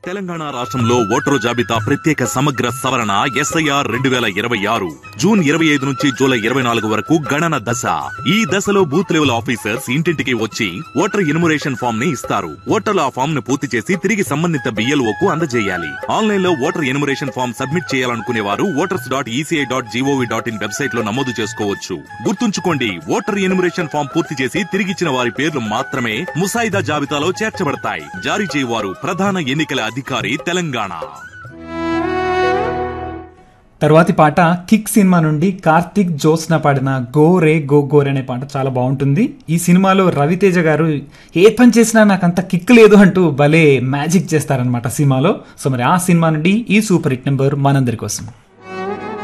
తెలంగాణ రాష్ట్రంలో ఓటరు జాబితా ప్రత్యేక సమగ్ర సవరణ SIR 2026 జూన్ 25 నుంచి జూలై 24 వరకు గణన దశ. ఈ దశలో బూత్ లెవెల్ ఆఫీసర్స్ ఇంటింటికి వచ్చి ఓటర్ ఎన్యుమరేషన్ ఫామ్ ని ఇస్తారు. ఓటర్లు ఆ ఫామ్ ను పూర్తి చేసి తిరిగి సంబంధిత BLOకు అందజేయాలి. ఆన్లైన్ లో ఓటర్ ఎన్యుమరేషన్ ఫామ్ సబ్మిట్ చేయాలనుకునే వారు voters.eci.gov.in వెబ్సైట్ లో నమోదు చేసుకోవచ్చు. గుర్తుంచుకోండి, ఓటర్ ఎన్యుమరేషన్ ఫామ్ పూర్తి చేసి తిరిగిచ్చిన వారి పేర్లు మాత్రమే ముసాయిదా జాబితాలో చేర్చబడతాయి. జారీ చేయవారు ప్రధాన ఎన్నికల అధికారి, తెలంగాణ. తర్వాతి పాట కిక్ సినిమా నుండి కార్తిక్ జ్యోత్స్న పాడిన గో రే గో గోర్ అనే పాట చాలా బాగుంటుంది. ఈ సినిమాలో రవితేజ గారు ఏ పని చేసినా నాకు అంత కిక్ లేదు అంటూ భలే మ్యాజిక్ చేస్తారనమాట సినిమాలో. సో మరి ఆ సినిమా నుండి ఈ సూపర్ హిట్ నెంబర్ మనందరి కోసం.